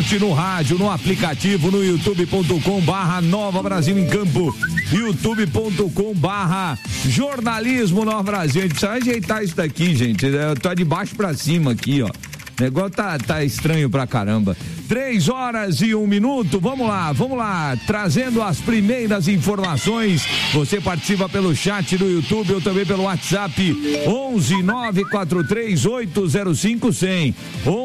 curte no rádio, no aplicativo, no youtube.com/Nova Brasil em Campo, youtube.com/Jornalismo Nova Brasil. A gente precisa ajeitar isso daqui, gente. Eu tô de baixo pra cima aqui, ó. O negócio tá estranho pra caramba. 3h01. Vamos lá. Trazendo as primeiras informações. Você participa pelo chat do YouTube ou também pelo WhatsApp. 11-943-805-100.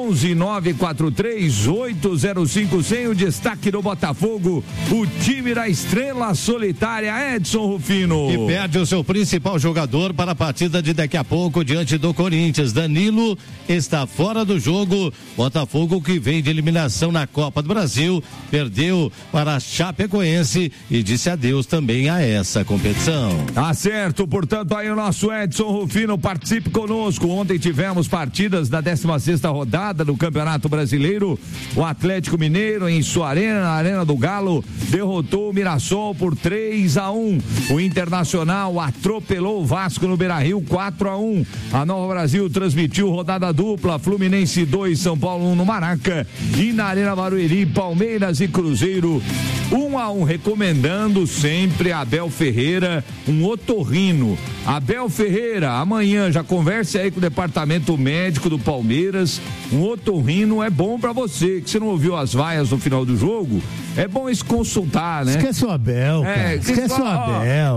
11-943-805-100. O destaque do Botafogo. O time da Estrela Solitária, Edson Rufino. E perde o seu principal jogador para a partida de daqui a pouco diante do Corinthians. Danilo está fora do jogo. Botafogo, que vem de eliminação na Copa do Brasil, perdeu para a Chapecoense e disse adeus também a essa competição. Tá certo, portanto aí o nosso Edson Rufino, participe conosco. Ontem tivemos partidas da 16ª rodada do Campeonato Brasileiro. O Atlético Mineiro em sua arena, na Arena do Galo, derrotou o Mirassol por 3-1. O Internacional atropelou o Vasco no Beira-Rio 4-1. A Nova Brasil transmitiu rodada dupla, Fluminense 2, São Paulo 1 no Maraca, e na Arena Barueri, Palmeiras e Cruzeiro 1-1, recomendando sempre Abel Ferreira, um otorrino. Abel Ferreira, amanhã já converse aí com o departamento médico do Palmeiras. Um otorrino é bom pra você, que você não ouviu as vaias no final do jogo. É bom se consultar, né? Esquece o Abel, cara. Esquece o Abel.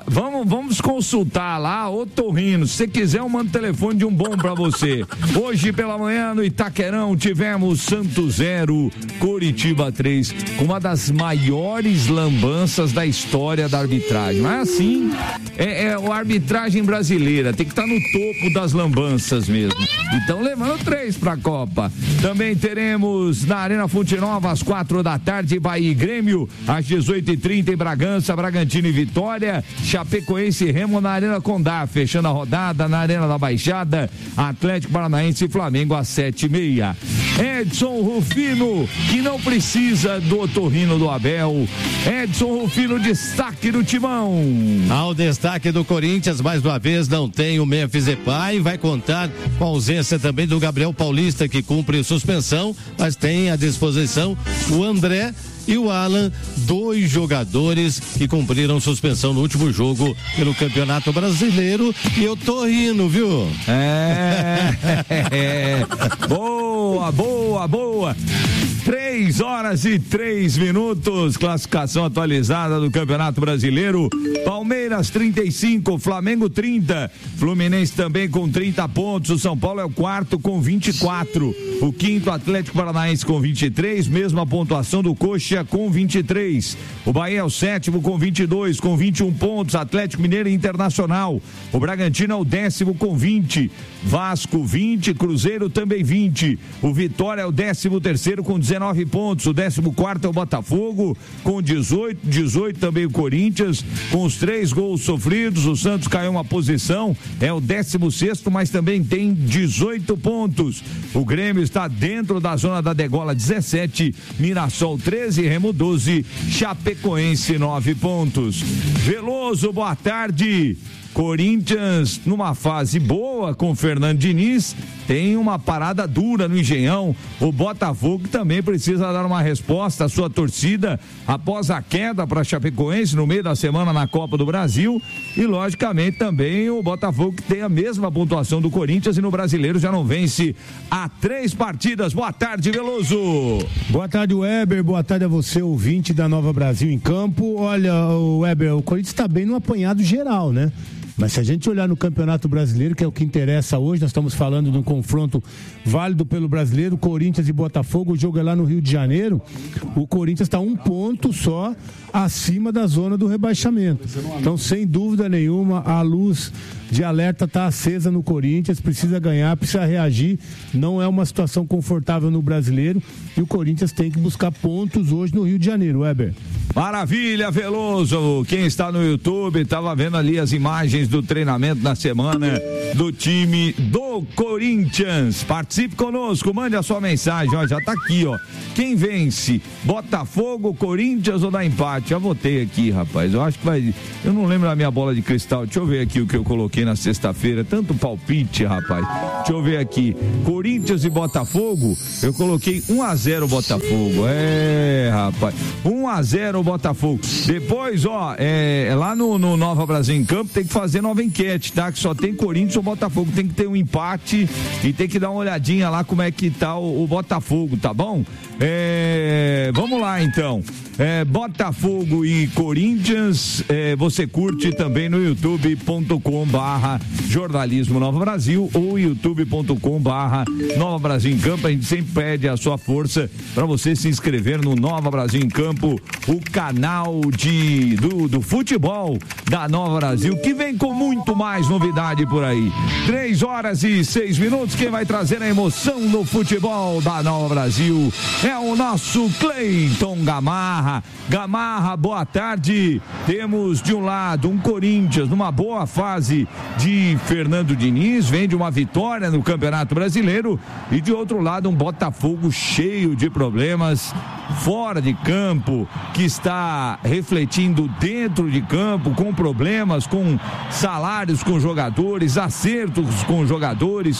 Vamos consultar lá, otorrino. Se você quiser, eu mando o telefone de um bom pra você. Hoje pela manhã no Itaquerão tivemos Santos 0, Coritiba 3, uma das maiores lambanças da história da arbitragem. Mas assim, é a arbitragem brasileira, tem que estar no topo das lambanças mesmo. Então levando 3 pra Copa. Também teremos na Arena Fonte Nova às 4 da tarde, Bahia e Grêmio, às 18h30 em Bragança, Bragantino e Vitória, Chapecoense e Remo na Arena Condá, fechando a rodada na Arena da Baixada, Atlético Paranaense e Flamengo às 7h30. Edson Rufino, que não precisa do otorrino do Abel. Edson Rufino, destaque do Timão. Ao destaque do Corinthians, mais uma vez, não tem o Memphis Depay, vai contar com a ausência também do Gabriel Paulista, que cumpre suspensão, mas tem à disposição o André e o Alan, 2 jogadores que cumpriram suspensão no último jogo pelo Campeonato Brasileiro, e eu tô rindo, viu? Boa. 3h03, classificação atualizada do Campeonato Brasileiro. Palmeiras 35, Flamengo 30, Fluminense também com 30 pontos, o São Paulo é o quarto com 24, o quinto Atlético Paranaense com 23, mesma pontuação do Coxa com 23, o Bahia é o sétimo com 22, com 21 pontos, Atlético Mineiro e Internacional, o Bragantino é o 10º com 20, Vasco 20, Cruzeiro também 20, o Vitória é o 13º com 19 pontos, o 14º é o Botafogo com 18 também o Corinthians com os 3 gols sofridos, o Santos caiu uma posição, é o 16º, mas também tem 18 pontos, o Grêmio está dentro da zona da degola, 17, Mirassol 13, Remo 12, Chapecoense 9 pontos. Veloso, boa tarde. Corinthians numa fase boa com Fernando Diniz, tem uma parada dura no Engenhão. O Botafogo também precisa dar uma resposta à sua torcida após a queda para Chapecoense no meio da semana na Copa do Brasil, e logicamente também o Botafogo, que tem a mesma pontuação do Corinthians e no Brasileiro já não vence há 3 partidas. Boa tarde, Veloso. Boa tarde, Weber, boa tarde a você, ouvinte da Nova Brasil em Campo. Olha, Weber, o Corinthians está bem no apanhado geral, né? Mas se a gente olhar no Campeonato Brasileiro, que é o que interessa hoje, nós estamos falando de um confronto válido pelo Brasileiro, Corinthians e Botafogo, o jogo é lá no Rio de Janeiro, o Corinthians está 1 ponto só acima da zona do rebaixamento. Então, sem dúvida nenhuma, a luz de alerta está acesa no Corinthians, precisa ganhar, precisa reagir, não é uma situação confortável no Brasileiro, e o Corinthians tem que buscar pontos hoje no Rio de Janeiro, Weber. Maravilha, Veloso. Quem está no YouTube estava vendo ali as imagens imagens do treinamento na semana do time do Corinthians. Participe conosco, mande a sua mensagem, ó, já tá aqui, ó. Quem vence? Botafogo, Corinthians ou dá empate? Já votei aqui, rapaz. Eu acho que vai. Eu não lembro da minha bola de cristal. Deixa eu ver aqui o que eu coloquei na sexta-feira. Tanto palpite, rapaz. Deixa eu ver aqui. Corinthians e Botafogo, eu coloquei 1-0 Botafogo. Rapaz. 1-0 Botafogo. Depois, ó, lá no Nova Brasil em Campo tem que fazer nova enquete, tá? Que só tem Corinthians ou Botafogo. Tem que ter um empate e tem que dar uma olhadinha lá como é que tá o Botafogo, tá bom? Vamos lá então. Botafogo e Corinthians, você curte também no youtube.com/jornalismo Nova Brasil ou youtube.com/Nova Brasil em Campo. A gente sempre pede a sua força para você se inscrever no Nova Brasil em Campo, o canal do futebol da Nova Brasil, que vem com muito mais novidade por aí. 3h06. Quem vai trazer a emoção no futebol da Nova Brasil é o nosso Cleiton Gamarra. Gamarra, boa tarde. Temos de um lado um Corinthians numa boa fase de Fernando Diniz, vem de uma vitória no Campeonato Brasileiro, e de outro lado um Botafogo cheio de problemas fora de campo, que está refletindo dentro de campo, com problemas, com salários com jogadores, acertos com jogadores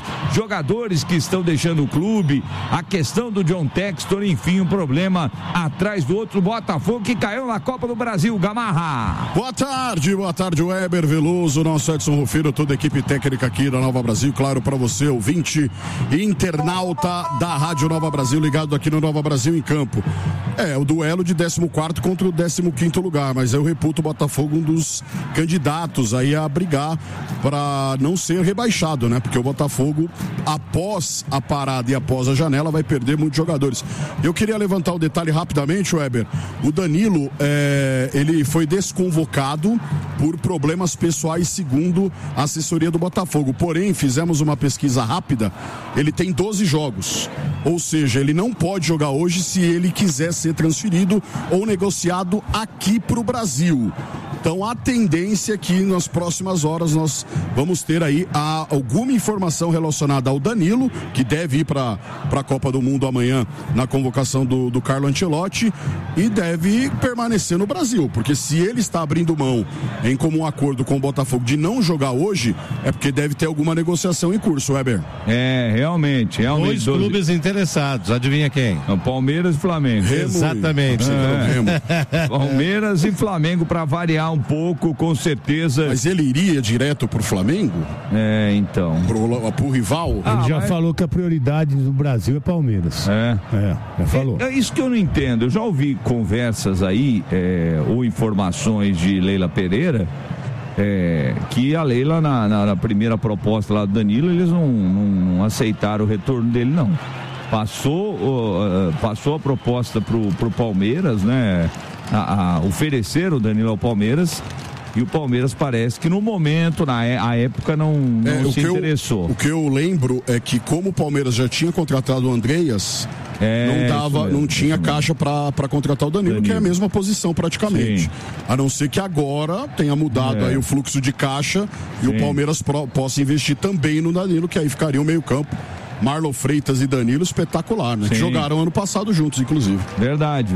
que estão deixando o clube, a questão do John Textor, enfim, um problema atrás do outro. Botafogo que caiu na Copa do Brasil. Gamarra. Boa tarde, Weber Veloso, nosso Edson Rufino, toda a equipe técnica aqui da Nova Brasil, claro, para você, ouvinte internauta da Rádio Nova Brasil, ligado aqui no Nova Brasil em Campo. O duelo de 14º contra o 15º lugar, mas eu reputo o Botafogo um dos candidatos aí a brigar para não ser rebaixado, né? Porque o Botafogo, após a parada e após a janela, vai perder muitos jogadores. Eu queria levantar o detalhe rapidamente, Weber. O Danilo, ele foi desconvocado por problemas pessoais, segundo a assessoria do Botafogo. Porém, fizemos uma pesquisa rápida, ele tem 12 jogos. Ou seja, ele não pode jogar hoje se ele quiser ser transferido ou negociado aqui para o Brasil. Então, a tendência é que nas próximas horas nós vamos ter aí alguma informação relacionada ao Danilo, que deve ir para a Copa do Mundo amanhã na convocação do Carlo Ancelotti, e deve permanecer no Brasil, porque se ele está abrindo mão em comum acordo com o Botafogo de não jogar hoje, é porque deve ter alguma negociação em curso, Weber. Realmente. Dois clubes interessados, adivinha quem? O Palmeiras e Flamengo. Exatamente. Palmeiras e Flamengo, para variar um pouco, com certeza. Mas ele iria direto pro Flamengo? Então. Pro rival? Ele já falou que a prioridade no Brasil é Palmeiras. Já falou. É isso que eu não entendo. Eu já ouvi conversas aí, ou informações de Leila Pereira, que a Leila, na primeira proposta lá do Danilo, eles não aceitaram o retorno dele, não. Passou a proposta pro Palmeiras, né? Oferecer o Danilo ao Palmeiras, e o Palmeiras parece que no momento, a época, não se interessou. O que eu lembro é que, como o Palmeiras já tinha contratado o Andreas, não tinha caixa para contratar o Danilo, que é a mesma posição praticamente. Sim. A não ser que agora tenha mudado aí o fluxo de caixa. Sim. E o Palmeiras possa investir também no Danilo, que aí ficaria o meio campo. Marlon Freitas e Danilo, espetacular, né? Que jogaram ano passado juntos, inclusive. Verdade.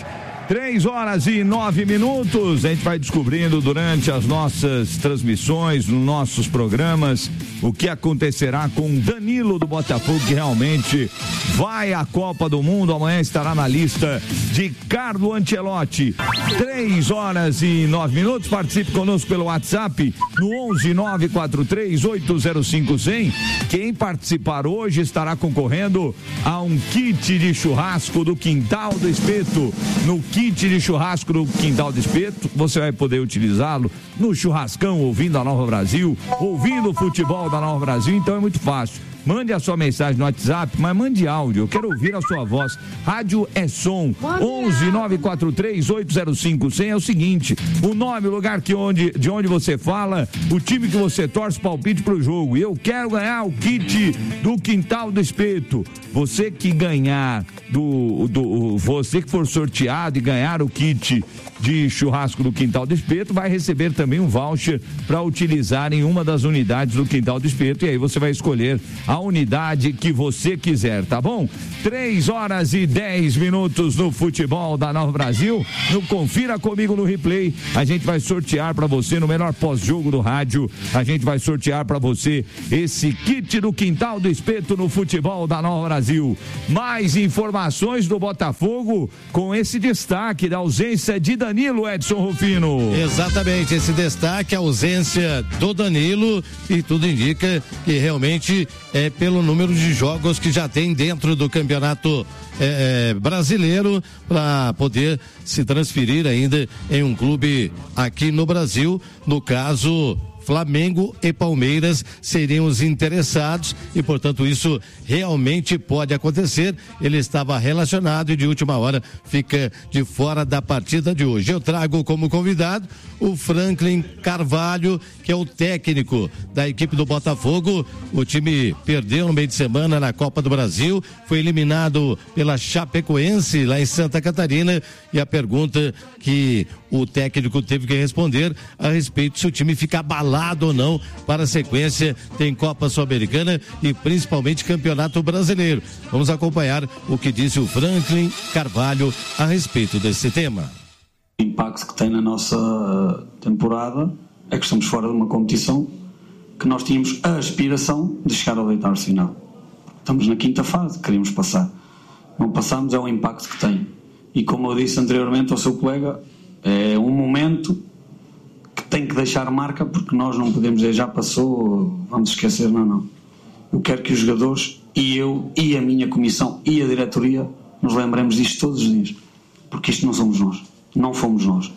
3h09. A gente vai descobrindo durante as nossas transmissões, nos nossos programas, o que acontecerá com Danilo do Botafogo, que realmente vai à Copa do Mundo. Amanhã estará na lista de Carlo Ancelotti. 3h09. Participe conosco pelo WhatsApp no 11-943-805-100. Quem participar hoje estará concorrendo a um kit de churrasco do Quintal do Espeto. No kit de churrasco do Quintal do Espeto, você vai poder utilizá-lo no churrascão, ouvindo a Nova Brasil, ouvindo o futebol da Nova Brasil. Então é muito fácil. Mande a sua mensagem no WhatsApp, mas mande áudio. Eu quero ouvir a sua voz. Rádio é som. 11-943-805-100 é o seguinte: o nome, o lugar de onde você fala, o time que você torce, palpite pro jogo. E eu quero ganhar o kit do Quintal do Espeto. Você que ganhar você que for sorteado e ganhar o kit de churrasco do Quintal do Espeto, vai receber também um voucher para utilizar em uma das unidades do Quintal do Espeto, e aí você vai escolher a unidade que você quiser, tá bom? 3h10 no futebol da Nova Brasil. No Confira Comigo no Replay, a gente vai sortear para você, no melhor pós-jogo do rádio, a gente vai sortear para você esse kit do Quintal do Espeto no futebol da Nova Brasil. Mais informações do Botafogo com esse destaque da ausência de Danilo, Edson Rufino. Exatamente, esse destaque, a ausência do Danilo, e tudo indica que realmente é pelo número de jogos que já tem dentro do campeonato brasileiro, para poder se transferir ainda em um clube aqui no Brasil. No caso, Flamengo e Palmeiras seriam os interessados e, portanto, isso realmente pode acontecer. Ele estava relacionado e de última hora fica de fora da partida de hoje. Eu trago como convidado o Franklin Carvalho, que é o técnico da equipe do Botafogo. O time perdeu no meio de semana na Copa do Brasil, foi eliminado pela Chapecoense lá em Santa Catarina, e a pergunta que o técnico teve que responder a respeito se o time fica abalado ou não para a sequência. Tem Copa Sul-Americana e principalmente Campeonato Brasileiro. Vamos acompanhar o que disse o Franklin Carvalho a respeito desse tema. O impacto que tem na nossa temporada é que estamos fora de uma competição que nós tínhamos a aspiração de chegar ao oitavo final. Estamos na quinta fase, queríamos passar. Não passamos, é o impacto que tem. E como eu disse anteriormente ao seu colega, é um momento que tem que deixar marca, porque nós não podemos dizer já passou, vamos esquecer, não. Eu quero que os jogadores e eu e a minha comissão e a diretoria nos lembremos disto todos os dias, porque isto não somos nós, não fomos nós.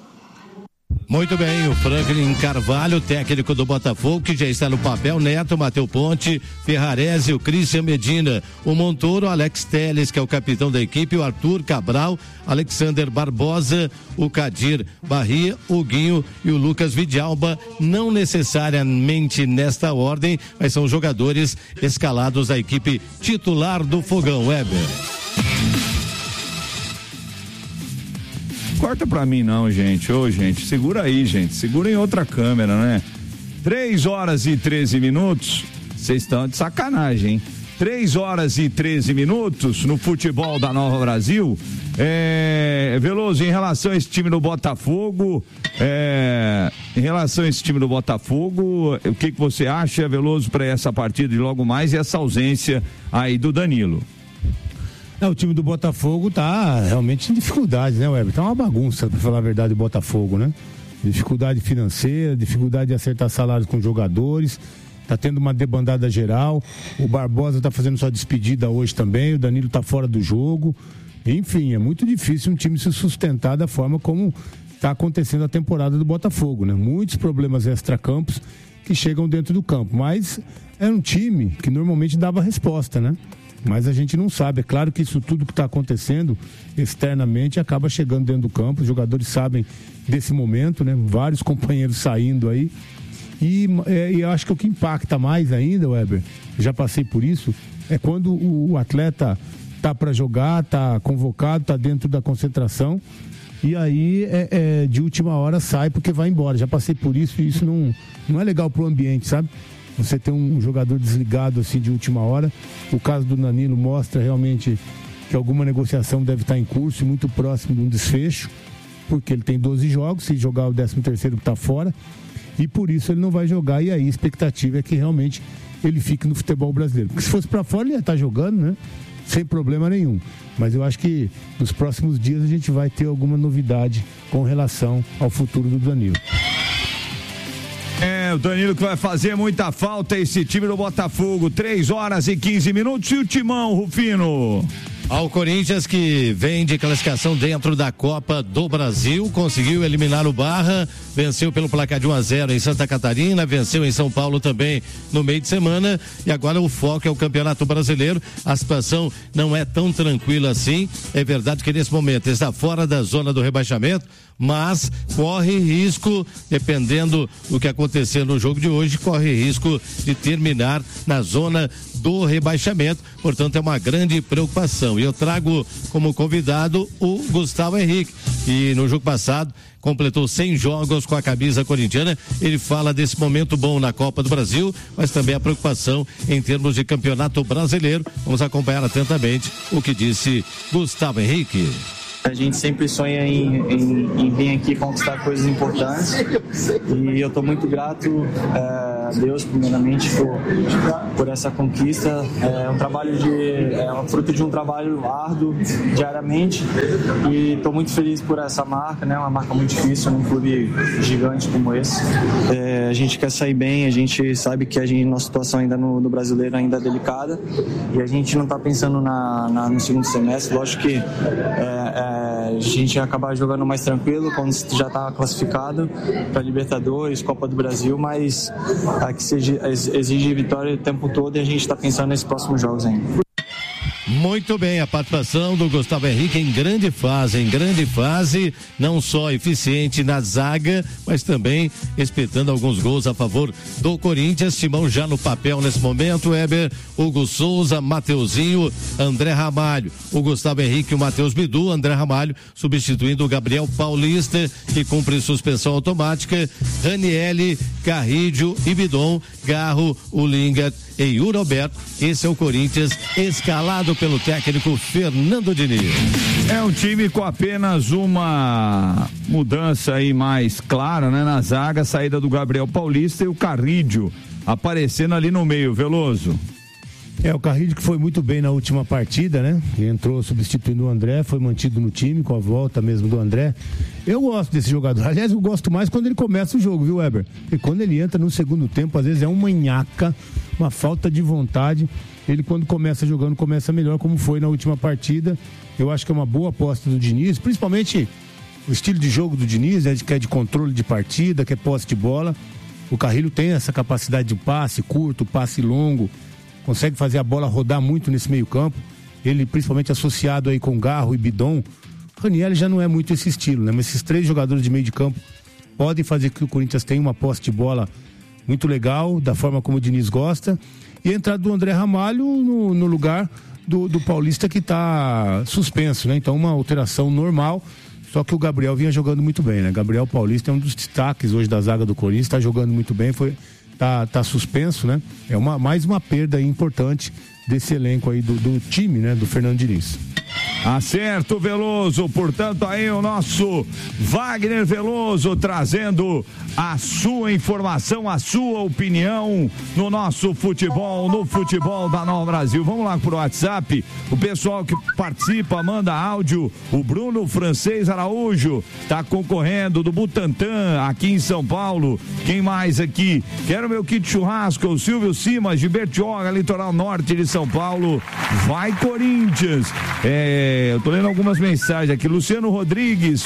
Muito bem, o Franklin Carvalho, técnico do Botafogo, que já está no papel. Neto, Matheus Ponte, Ferrarese, o Christian Medina, o Montoro, Alex Teles, que é o capitão da equipe, o Arthur Cabral, Alexander Barbosa, o Kadir Barria, o Guinho e o Lucas Vidalba, não necessariamente nesta ordem, mas são jogadores escalados à equipe titular do Fogão. Weber. Corta pra mim não, gente. Ô, gente, segura aí, gente. Segura em outra câmera, né? 3h13. Vocês estão de sacanagem, hein? 3h13 no futebol da Nova Brasil. Veloso, em relação a esse time do Botafogo, o que você acha, Veloso, para essa partida de logo mais e essa ausência aí do Danilo? O time do Botafogo tá realmente em dificuldade, né, Weber? Tá uma bagunça, pra falar a verdade, o Botafogo, né? Dificuldade financeira, dificuldade de acertar salários com jogadores, tá tendo uma debandada geral. O Barbosa tá fazendo sua despedida hoje também, o Danilo tá fora do jogo. Enfim, é muito difícil um time se sustentar da forma como tá acontecendo a temporada do Botafogo, né? Muitos problemas extracampos que chegam dentro do campo, mas é um time que normalmente dava resposta, né? Mas a gente não sabe. É claro que isso tudo que está acontecendo externamente acaba chegando dentro do campo. Os jogadores sabem desse momento, né? Vários companheiros saindo aí. E eu acho que o que impacta mais ainda, Weber, já passei por isso, é quando o atleta tá para jogar, tá convocado, tá dentro da concentração, e aí de última hora sai porque vai embora. Já passei por isso e isso não é legal pro ambiente, sabe? Você tem um jogador desligado assim de última hora. O caso do Danilo mostra realmente que alguma negociação deve estar em curso e muito próximo de um desfecho, porque ele tem 12 jogos, se jogar o 13º está fora, e por isso ele não vai jogar, e aí a expectativa é que realmente ele fique no futebol brasileiro. Porque se fosse para fora ele ia estar jogando, né? Sem problema nenhum. Mas eu acho que nos próximos dias a gente vai ter alguma novidade com relação ao futuro do Danilo. O Danilo que vai fazer muita falta, esse time do Botafogo. 3h15 e o Timão, Rufino? Ao Corinthians, que vem de classificação dentro da Copa do Brasil, conseguiu eliminar o Barra, venceu pelo placar de 1-0 em Santa Catarina, venceu em São Paulo também no meio de semana, e agora o foco é o Campeonato Brasileiro. A situação não é tão tranquila assim, é verdade que nesse momento está fora da zona do rebaixamento, mas corre risco, dependendo do que acontecer no jogo de hoje, corre risco de terminar na zona do rebaixamento, portanto é uma grande preocupação. E eu trago como convidado o Gustavo Henrique, que no jogo passado completou 100 jogos com a camisa corintiana. Ele fala desse momento bom na Copa do Brasil, mas também a preocupação em termos de Campeonato Brasileiro. Vamos acompanhar atentamente o que disse Gustavo Henrique. A gente sempre sonha em vir aqui conquistar coisas importantes, e eu estou muito grato a Deus, primeiramente, por essa conquista. É um fruto de um trabalho árduo diariamente, e estou muito feliz por essa marca, né? Uma marca muito difícil num clube gigante como esse. A gente quer sair bem, a gente sabe que nossa situação ainda no brasileiro ainda é delicada, e a gente não está pensando no segundo semestre. Lógico que a gente ia acabar jogando mais tranquilo quando já está classificado para Libertadores, Copa do Brasil, mas aqui exige vitória o tempo todo, e a gente está pensando nesses próximos jogos ainda. Muito bem, a participação do Gustavo Henrique em grande fase, não só eficiente na zaga, mas também espetando alguns gols a favor do Corinthians. Timão já no papel nesse momento: Weber, Hugo Souza, Mateuzinho, André Ramalho, o Gustavo Henrique, o Matheus Bidu, André Ramalho substituindo o Gabriel Paulista, que cumpre suspensão automática, Ranielli, Carrídio e Bidon, Garro, Ulinga e Yuri Alberto. Esse é o Corinthians escalado pelo técnico Fernando Diniz. É um time com apenas uma mudança aí mais clara, né, na zaga, saída do Gabriel Paulista e o Carrídio aparecendo ali no meio. Veloso. O Carrídio, que foi muito bem na última partida, né? Entrou substituindo o André, foi mantido no time com a volta mesmo do André. Eu gosto desse jogador. Aliás, eu gosto mais quando ele começa o jogo, viu, Weber? Porque quando ele entra no segundo tempo, às vezes é uma nhaca, uma falta de vontade. Ele, quando começa jogando, começa melhor, como foi na última partida. Eu acho que é uma boa aposta do Diniz, principalmente o estilo de jogo do Diniz, que é de controle de partida, que é posse de bola. O Carrilho tem essa capacidade de passe curto, passe longo, consegue fazer a bola rodar muito nesse meio campo. Ele, principalmente associado aí com Garro e Bidon. Ranielli já não é muito esse estilo, né? Mas esses três jogadores de meio de campo podem fazer que o Corinthians tenha uma posse de bola muito legal, da forma como o Diniz gosta. E a entrada do André Ramalho no lugar do Paulista, que está suspenso, né? Então, uma alteração normal. Só que o Gabriel vinha jogando muito bem, né? Gabriel Paulista é um dos destaques hoje da zaga do Corinthians, está jogando muito bem, tá suspenso, né? É mais uma perda importante desse elenco aí do time, né? Do Fernando Diniz. Acerto, Veloso. Portanto, aí o nosso Wagner Veloso trazendo a sua informação, a sua opinião no nosso futebol, no futebol da Nova Brasil. Vamos lá pro WhatsApp. O pessoal que participa, manda áudio. O Bruno Francês Araújo tá concorrendo do Butantã aqui em São Paulo. Quem mais aqui? Quero meu kit churrasco. O Silvio Simas de Bertioga, litoral norte de São Paulo. Vai Corinthians. Eu tô lendo algumas mensagens aqui. Luciano Rodrigues,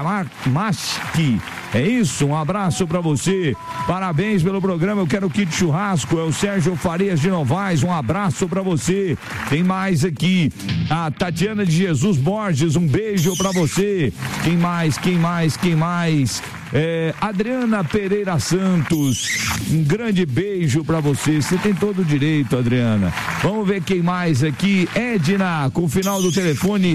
Bergamaschi. É isso, um abraço pra você. Parabéns pelo programa. Eu quero kit churrasco. É o Sérgio Farias de Novaes. Um abraço pra você. Tem mais aqui. A Tatiana de Jesus Borges. Um beijo pra você. Quem mais? Adriana Pereira Santos, um grande beijo pra você. Você tem todo o direito, Adriana. Vamos ver quem mais aqui. Edna, com o final do telefone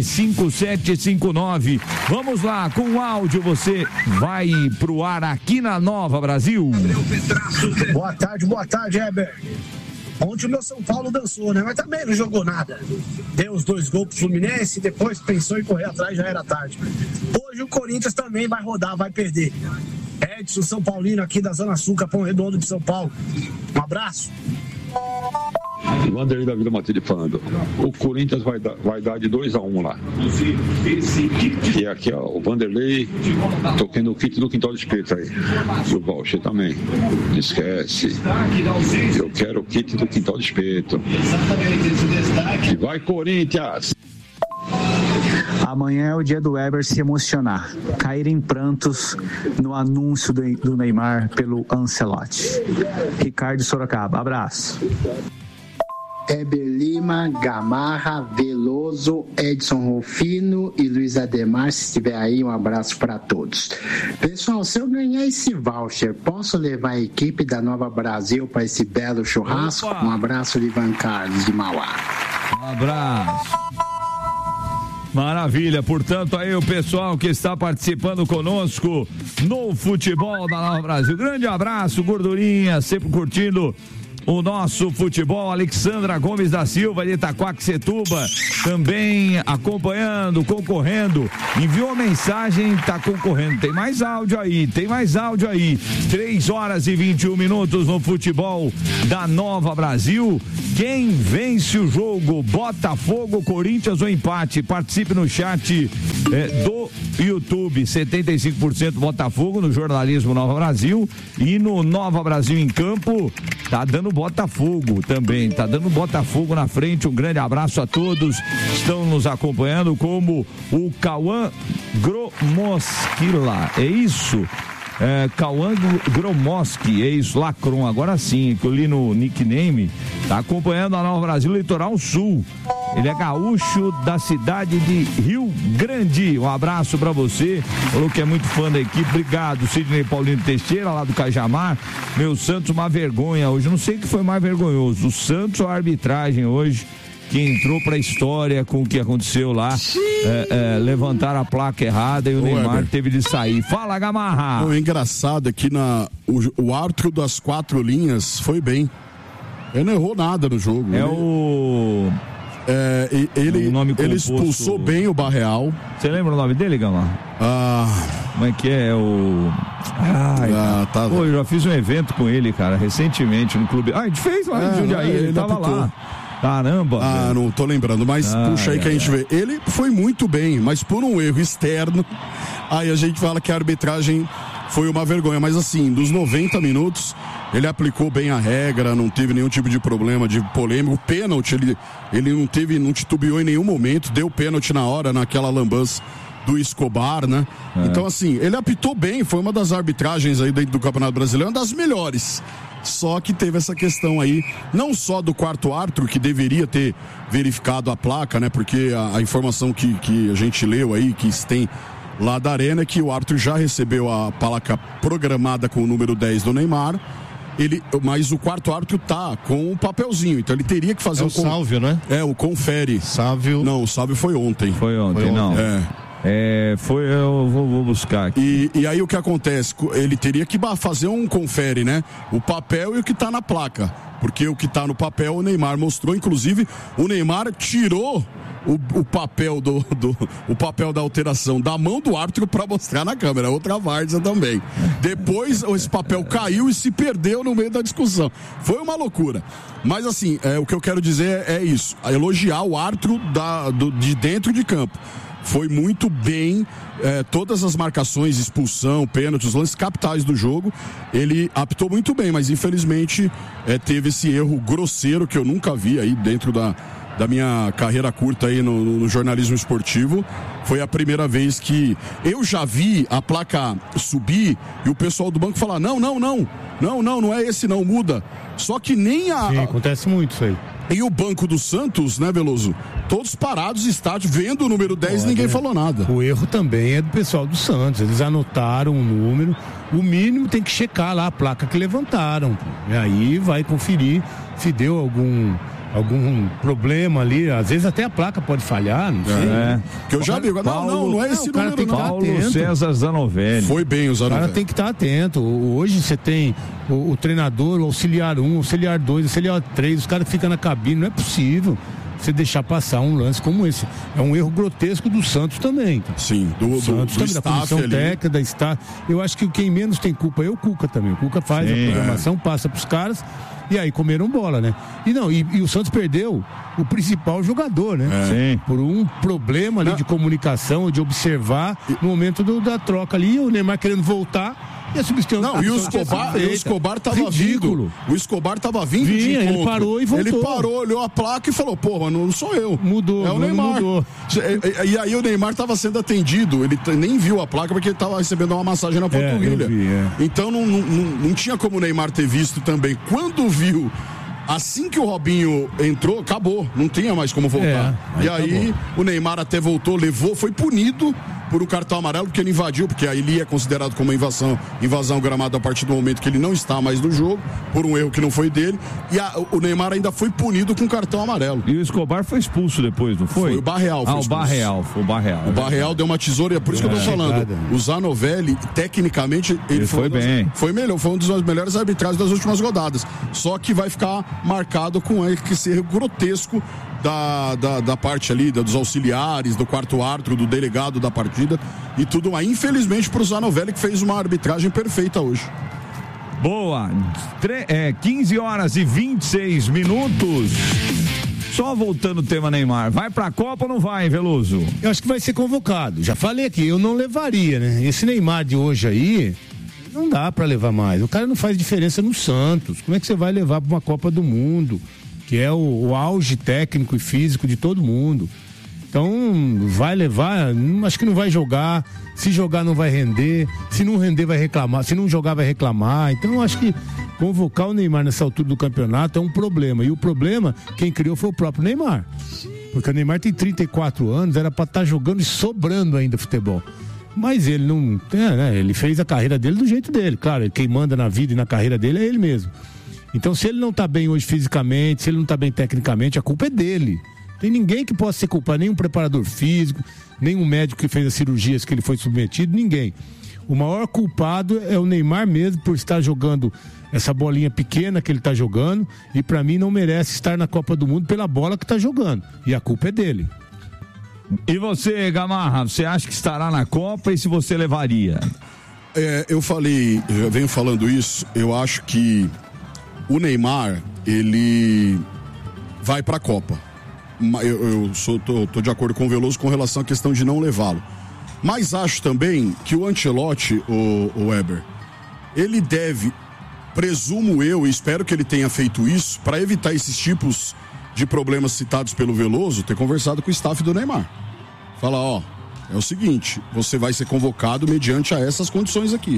5759. Vamos lá, com o áudio você vai pro ar aqui na Nova Brasil. Boa tarde, Heber. Ontem o meu São Paulo dançou, né? Mas também não jogou nada. Deu os 2 gols pro Fluminense, depois pensou em correr atrás, já era tarde. Hoje o Corinthians também vai rodar, vai perder. Edson, São Paulino, aqui da Zona Sul, Capão Redondo de São Paulo. Um abraço. Vanderlei da Vila Matilde falando. O Corinthians vai dar de 2-1 lá. E aqui, ó, o Vanderlei tocando o kit do Quintal do Espeto aí. E o Valcher também. Não esquece. Eu quero o kit do Quintal do Espeto. E vai, Corinthians! Amanhã é o dia do Weber se emocionar, cair em prantos no anúncio do Neymar pelo Ancelotti. Ricardo Sorocaba, abraço. Heber Lima, Gamarra, Veloso, Edson Rufino e Luiz Ademar, se estiver aí, um abraço para todos. Pessoal, se eu ganhar esse voucher, posso levar a equipe da Nova Brasil para esse belo churrasco? Um abraço de Ivan Carlos, de Mauá. Um abraço. Maravilha, portanto aí o pessoal que está participando conosco no futebol da Nova Brasil. Grande abraço, gordurinha, sempre curtindo o nosso futebol. Alexandra Gomes da Silva de Itaquaquecetuba também acompanhando, concorrendo, enviou uma mensagem, tá concorrendo, tem mais áudio aí, 3h21 no futebol da Nova Brasil. Quem vence o jogo, Botafogo, Corinthians ou empate? Participe no chat do YouTube. 75% Botafogo no jornalismo Nova Brasil, e no Nova Brasil em Campo tá dando Botafogo também, tá dando Botafogo na frente. Um grande abraço a todos que estão nos acompanhando, como o Cauã Gromoskila, é isso? Cauã Gromoski, é isso, Lacron, agora sim, que eu li no nickname, tá acompanhando a Nova Brasil Litoral Sul. Ele é gaúcho da cidade de Rio Grande. Um abraço pra você. Falou que é muito fã da equipe. Obrigado, Sidney Paulino Teixeira, lá do Cajamar. Meu Santos, uma vergonha hoje. Não sei o que foi mais vergonhoso, o Santos ou a arbitragem hoje, que entrou pra história com o que aconteceu lá. Levantaram a placa errada e o Neymar teve de sair. Fala, Gamarra. O engraçado é que o árbitro das 4 linhas foi bem. Ele não errou nada no jogo. Ele expulsou bem o Barreal. Você lembra o nome dele, Gamarra? Como é que é? Eu já fiz um evento com ele, cara, recentemente no clube. A gente fez lá em Jundiaí, ele tava lá. Caramba. Não tô lembrando, mas puxa aí que a gente vê. Ele foi muito bem, mas por um erro externo, aí a gente fala que a arbitragem foi uma vergonha. Mas assim, dos 90 minutos, ele aplicou bem a regra, não teve nenhum tipo de problema, de polêmica. O pênalti, ele não titubeou em nenhum momento, deu pênalti na hora, naquela lambança do Escobar, né? Então assim, ele apitou bem, foi uma das arbitragens aí dentro do Campeonato Brasileiro, uma das melhores. Só que teve essa questão aí, não só do quarto árbitro, que deveria ter verificado a placa, né? Porque a informação que a gente leu aí, que tem lá da Arena, é que o árbitro já recebeu a placa programada com o número 10 do Neymar. Mas o quarto árbitro tá com um papelzinho, então ele teria que fazer o Sálvio, né? O confere. Sálvio. Não, o Sálvio foi ontem. Não. Eu vou buscar aqui. E aí o que acontece? Ele teria que fazer um confere, né? O papel e o que tá na placa. Porque o que tá no papel o Neymar mostrou, inclusive o Neymar tirou o papel o papel da alteração da mão do árbitro para mostrar na câmera, outra várzea também. Depois esse papel caiu e se perdeu no meio da discussão. Foi uma loucura. Mas assim, o que eu quero dizer é isso, elogiar o árbitro de dentro de campo. Foi muito bem, todas as marcações, expulsão, pênalti, os lances capitais do jogo, ele apitou muito bem, mas infelizmente teve esse erro grosseiro que eu nunca vi aí dentro da minha carreira curta aí no jornalismo esportivo. Foi a primeira vez que eu já vi a placa subir e o pessoal do banco falar, não é esse não, muda. Só que nem Sim, acontece muito isso aí. E o banco do Santos, né, Veloso? Todos parados, estádio, vendo o número 10 e ninguém falou nada. O erro também é do pessoal do Santos. Eles anotaram o número. O mínimo tem que checar lá a placa que levantaram. E aí vai conferir se deu algum problema ali, às vezes até a placa pode falhar, não sei. Que eu já vi, não é esse número, tem que estar atento. César Zanovelli. Foi bem o Zanovelli. O cara tem que estar atento. Hoje você tem o treinador, o auxiliar 1, o auxiliar 2, o auxiliar 3, os caras ficam na cabine, não é possível você deixar passar um lance como esse. É um erro grotesco do Santos também. Sim, do Santos também, da comissão técnica, da staff. Eu acho que quem menos tem culpa é o Cuca também. O Cuca faz a programação, passa pros caras e aí comeram bola, né? E o Santos perdeu o principal jogador, né? Sim. Por um problema ali de comunicação, de observar no momento da troca ali, o Neymar querendo voltar. E a substituição... Não, e o Escobar tava vindo. O Escobar tava vindo de encontro. Ele parou e voltou. Ele parou, olhou a placa e falou, porra, não sou eu. Mudou. É o Neymar. Mudou. E aí o Neymar tava sendo atendido. Ele nem viu a placa porque ele tava recebendo uma massagem na panturrilha. Então não tinha como o Neymar ter visto também. Quando viu... Assim que o Robinho entrou, acabou. Não tinha mais como voltar. E aí o Neymar até voltou, levou, foi punido por um cartão amarelo, porque ele invadiu, porque aí ele é considerado como invasão gramado a partir do momento que ele não está mais no jogo, por um erro que não foi dele. E o Neymar ainda foi punido com cartão amarelo. E o Escobar foi expulso depois, não foi? Foi o Barreal. O Barreal. O Barreal deu uma tesoura, é por isso que eu tô falando. O Zanovelli, tecnicamente, ele foi bem. Foi melhor, foi um dos melhores arbitragens das últimas rodadas. Só que vai ficar marcado com esse erro grotesco da parte ali, dos auxiliares, do quarto árbitro, do delegado da partida e tudo mais. Infelizmente pro Zanovelli, que fez uma arbitragem perfeita hoje. Boa, 15 horas e 26 minutos. Só voltando o tema Neymar, vai pra Copa ou não vai, Veloso? Eu acho que vai ser convocado, já falei aqui, eu não levaria, né? Esse Neymar de hoje aí, não dá pra levar mais, o cara não faz diferença no Santos, como é que você vai levar pra uma Copa do Mundo, que é o auge técnico e físico de todo mundo? Então, vai levar, acho que não vai jogar, se jogar não vai render, se não render vai reclamar, se não jogar vai reclamar, então acho que convocar o Neymar nessa altura do campeonato é um problema, e o problema, quem criou foi o próprio Neymar, porque o Neymar tem 34 anos, era pra estar jogando e sobrando ainda futebol, mas ele não, né, ele fez a carreira dele do jeito dele, claro, quem manda na vida e na carreira dele é ele mesmo. Então, se ele não tá bem hoje fisicamente, se ele não tá bem tecnicamente, a culpa é dele. Tem ninguém que possa ser culpado, nem um preparador físico, nem um médico que fez as cirurgias que ele foi submetido, ninguém. O maior culpado é o Neymar mesmo, por estar jogando essa bolinha pequena que ele tá jogando, e pra mim não merece estar na Copa do Mundo pela bola que tá jogando. E a culpa é dele. E você, Gamarra, você acha que estará na Copa e se você levaria? Eu venho falando isso, eu acho que o Neymar, ele vai pra Copa. Eu tô de acordo com o Veloso com relação à questão de não levá-lo. Mas acho também que o Ancelotti, o Weber, ele deve, presumo eu, e espero que ele tenha feito isso, para evitar esses tipos de problemas citados pelo Veloso, ter conversado com o staff do Neymar. Fala, é o seguinte, você vai ser convocado mediante a essas condições aqui.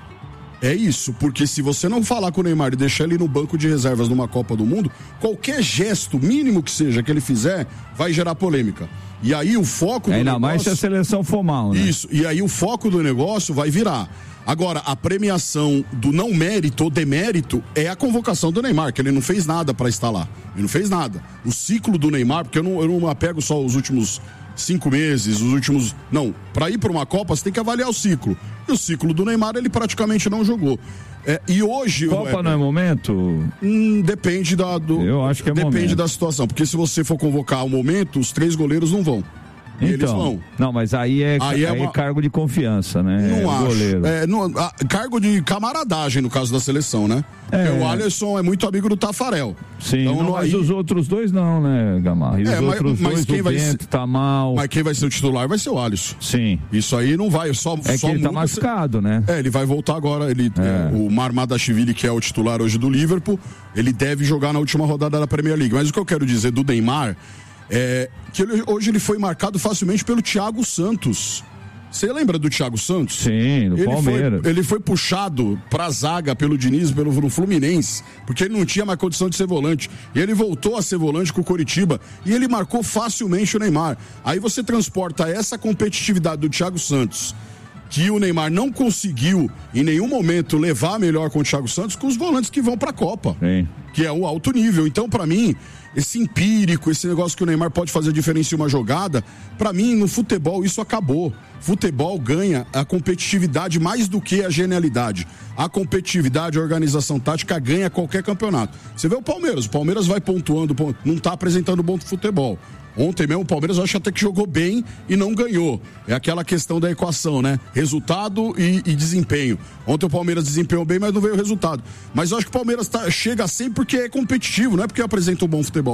É isso, porque se você não falar com o Neymar e deixar ele no banco de reservas numa Copa do Mundo, qualquer gesto mínimo que seja que ele fizer, vai gerar polêmica. E aí o foco do negócio... Ainda mais se a seleção for mal, né? Isso, e aí o foco do negócio vai virar. Agora, a premiação do não mérito ou demérito é a convocação do Neymar, que ele não fez nada para estar lá. Ele não fez nada. O ciclo do Neymar, porque eu não apego só os últimos 5 meses, os últimos... Não, para ir para uma Copa você tem que avaliar o ciclo. E o ciclo do Neymar ele praticamente não jogou. E hoje... Copa não é momento? Depende eu acho que é depende momento. Da situação, porque se você for convocar ao momento, os 3 goleiros não vão. Então, eles vão. Não, mas aí é cargo de confiança, né? Não acho. Goleiro. Cargo de camaradagem no caso da seleção, né? Porque o Alisson é muito amigo do Tafarel. Sim, então, mas os outros dois não, né, Gamarra? E os outros dois, quem vai Bento tá mal. Mas quem vai ser o titular vai ser o Alisson. Sim. Isso aí não vai, só que ele tá machucado, né? Ele vai voltar agora, o Marmadashvili, que é o titular hoje do Liverpool, ele deve jogar na última rodada da Premier League. Mas o que eu quero dizer do Neymar que hoje ele foi marcado facilmente pelo Thiago Santos. Você lembra do Thiago Santos? Sim, do Palmeiras. Ele foi puxado pra zaga pelo Diniz, pelo Fluminense, porque ele não tinha mais condição de ser volante. E ele voltou a ser volante com o Coritiba e ele marcou facilmente o Neymar. Aí você transporta essa competitividade do Thiago Santos, que o Neymar não conseguiu em nenhum momento levar melhor com o Thiago Santos, com os volantes que vão pra Copa. Sim. Que é o alto nível. Então, pra mim, esse empírico, esse negócio que o Neymar pode fazer diferença em uma jogada, pra mim, no futebol, isso acabou. Futebol ganha a competitividade mais do que a genialidade. A competitividade, a organização tática ganha qualquer campeonato. Você vê o Palmeiras vai pontuando, não tá apresentando bom futebol. Ontem mesmo o Palmeiras eu acho até que jogou bem e não ganhou. É aquela questão da equação, né? Resultado e desempenho. Ontem o Palmeiras desempenhou bem, mas não veio o resultado. Mas eu acho que o Palmeiras chega assim porque é competitivo, não é porque apresenta um bom futebol.